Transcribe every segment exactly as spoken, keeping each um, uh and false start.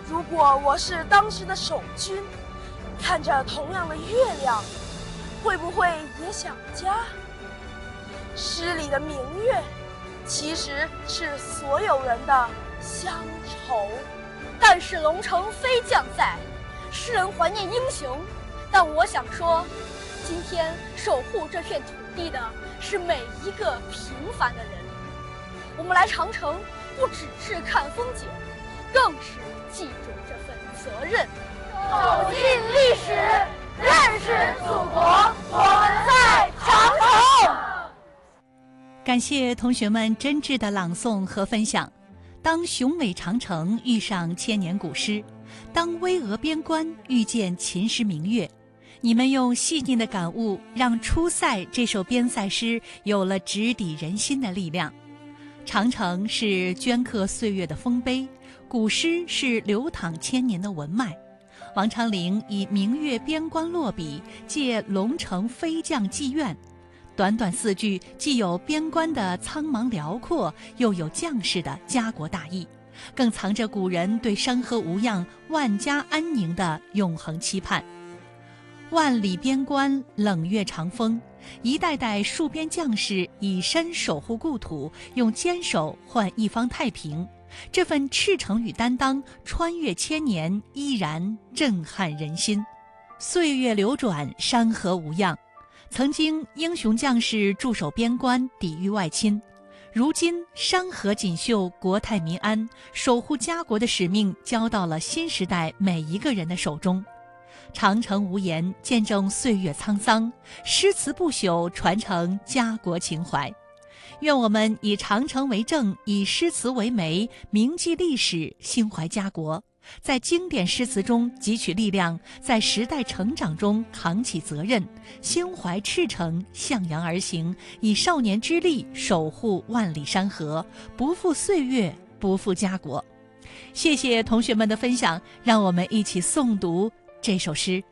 如果我是当时的守军，看着同样的月亮，会不会也想家？诗里的明月，其实是所有人的乡愁。 但是龙城飞将在，诗人怀念英雄，但我想说，今天守护这片土地的是每一个平凡的人。我们来长城，不只是看风景，更是记住这份责任。 走进历史，认识祖国，我们在长城。 感谢同学们真挚的朗诵和分享。当雄伟长城遇上千年古诗，当巍峨边关遇见秦时明月，你们用细腻的感悟，让《出塞》这首边塞诗有了直抵人心的力量。长城是镌刻岁月的丰碑，古诗是流淌千年的文脉。王昌龄以明月边关落笔，借龙城飞将寄愿。短短四句，既有边关的苍茫辽阔，又有将士的家国大义，更藏着古人对山河无恙、万家安宁的永恒期盼。万里边关，冷月长风，一代代戍边将士以身守护故土，用坚守换一方太平。这份赤诚与担当，穿越千年，依然震撼人心。岁月流转，山河无恙。曾经英雄将士驻守边关，抵御外侵，如今山河锦绣，国泰民安，守护家国的使命交到了新时代每一个人的手中。长城无言，见证岁月沧桑，诗词不朽，传承家国情怀。愿我们以长城为证，以诗词为媒，铭记历史，心怀家国，在经典诗词中汲取力量，在时代成长中扛起责任，心怀赤诚，向阳而行，以少年之力守护万里山河，不负岁月，不负家国。谢谢同学们的分享，让我们一起诵读这首诗。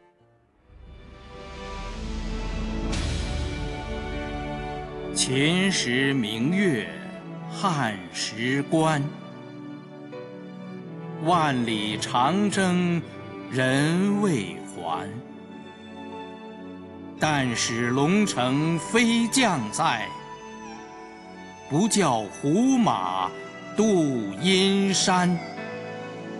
秦时明月，汉时关。万里长征人未还，但使龙城飞将在，不教胡马度阴山。